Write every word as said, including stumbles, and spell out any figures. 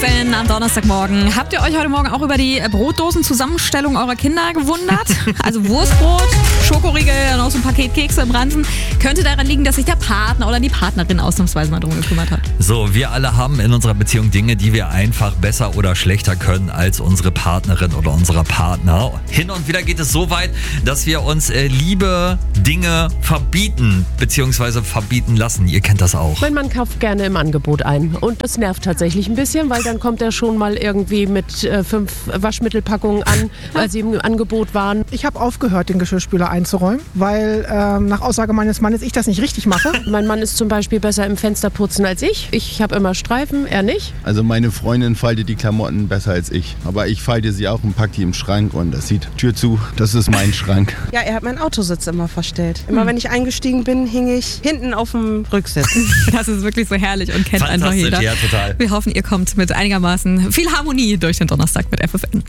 N am Donnerstagmorgen. Habt ihr euch heute Morgen auch über die Brotdosenzusammenstellung eurer Kinder gewundert? Also Wurstbrot, Schokoriegel, noch so ein Paket Kekse im Ranzen. Könnte daran liegen, dass sich der Partner oder die Partnerin ausnahmsweise mal drum gekümmert hat. So, wir alle haben in unserer Beziehung Dinge, die wir einfach besser oder schlechter können als unsere Partnerin oder unser Partner. Hin und wieder geht es so weit, dass wir uns äh, liebe Dinge verbieten bzw. verbieten lassen. Ihr kennt das auch. Mein Mann kauft gerne im Angebot ein und das nervt tatsächlich ein bisschen, weil dann kommt er schon mal irgendwie mit äh, fünf Waschmittelpackungen an, weil sie im Angebot waren. Ich habe aufgehört, den Geschirrspüler einzuräumen, weil ähm, nach Aussage meines Mannes ich das nicht richtig mache. Mein Mann ist zum Beispiel besser im Fensterputzen als ich. Ich habe immer Streifen, er nicht. Also meine Freundin faltet die Klamotten besser als ich. Aber ich falte sie auch und packe die im Schrank und das sieht Tür zu. Das ist mein Schrank. Ja, er hat meinen Autositz immer verstellt. Immer hm. wenn ich eingestiegen bin, hing ich hinten auf dem Rücksitz. Das ist wirklich so herrlich und kennt einfach jeder. Ja, total. Wir hoffen, ihr kommt mit einigermaßen viel Harmonie durch den Donnerstag mit F F N.